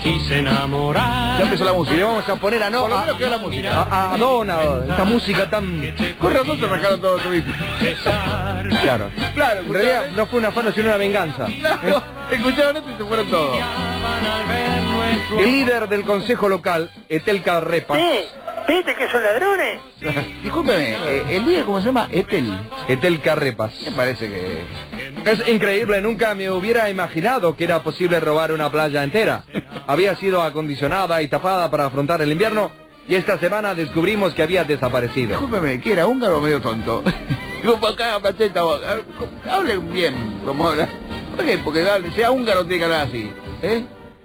quise enamorar. Ya empezó la música. Y le vamos a poner a Por lo menos quedó la música. a Donna, esta música tan... Con razón se arrancaron todos los Besar. Claro. Claro, En realidad no fue una afano, sino una venganza. Claro, escucharon esto y se fueron todos. Al ver nuestro... El líder del consejo local, Etel Carrepa. ¿Viste que son ladrones? Discúlpeme, ¿el líder cómo se llama? Etel Carrepas. Me parece que... Es increíble, nunca me hubiera imaginado que era posible robar una playa entera. Había sido acondicionada y tapada para afrontar el invierno y esta semana descubrimos que había desaparecido. Discúlpeme, ¿qué era? ¿Húngaro o medio tonto? Digo, para acá, Pacheta, hablen bien, como ahora. ¿Por qué? Porque sea húngaro tiene que hablar así, ¿eh?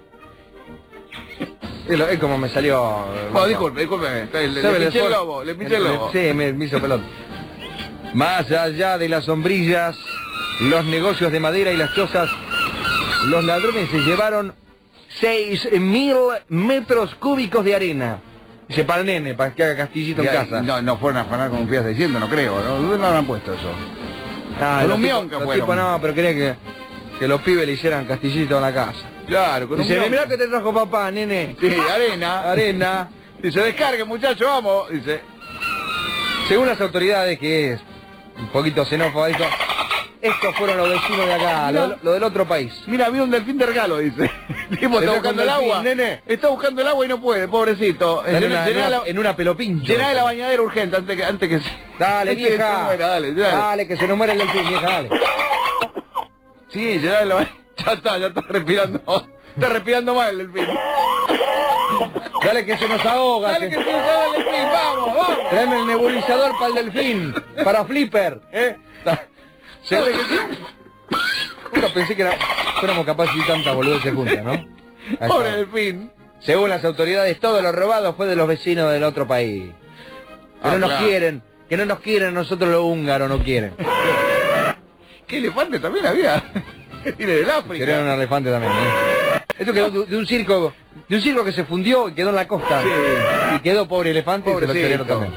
Es como me salió... Bueno, discúlpeme, le pinché el lobo, Sí, me hizo pelota. Más allá de las sombrillas, los negocios de madera y las chozas, los ladrones se llevaron 6.000 metros cúbicos de arena. Dice, para el nene, para que haga castillito en casa. No fueron a afanar como fías diciendo, no creo, ¿no? ¿Dónde lo habrán puesto eso? Ah, Con un mión que los fueron. tipos no, pero quería que los pibes le hicieran castillito en la casa. Claro, con un Dice, mión. mirá que te trajo papá, nene. Sí, arena. Arena. Dice, descargue, muchacho, vamos. Dice, Según las autoridades, que es un poquito xenófobo, dijo, estos fueron los vecinos de acá, lo del otro país. mira, vi un delfín de regalo, dice. El tipo está buscando el agua. Nene. Está buscando el agua y no puede, pobrecito. En una pelopincho. Llená de la bañadera urgente antes que se... Dale, antes que se vieja. muera, dale. Dale, que se nos muere el delfín, vieja, dale. Sí, llená de la bañadera. Ya está respirando. Está respirando mal el delfín. Dale, que se nos ahoga. Dale que se nos haga el delfín, vamos. Tráeme el nebulizador para el delfín, para Flipper. Dale que sí. Nunca pensé que fuéramos capaces de tanta boludez juntas, ¿no? Ahí Pobre está. delfín. Según las autoridades, todo lo robado fue de los vecinos del otro país. Que no nos claro. quieren, que no nos quieren, nosotros los húngaros no quieren. ¿Qué elefante también había? Viene del África. Sería un elefante también, ¿eh? Esto quedó de un circo que se fundió y quedó en la costa. Sí. Y quedó pobre elefante y se lo Pobrecito. llevaron también.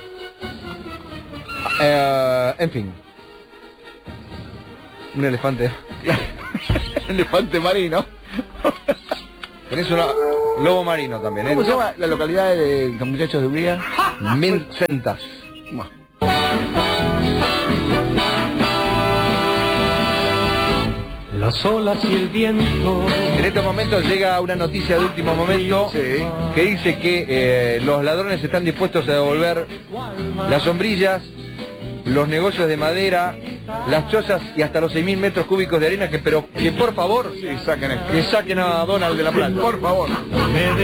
En fin. Un elefante. Elefante marino. Tenés un lobo marino también, ¿eh? ¿Cómo se llama la localidad de los muchachos de Hungría? Mincentas. Las olas y el viento. En estos momentos llega una noticia de último momento Sí. que dice que los ladrones están dispuestos a devolver las sombrillas, los negocios de madera, las chozas y hasta los 6.000 metros cúbicos de arena, pero que por favor Sí, saquen esto. que saquen a Donald de la playa. Por favor. Me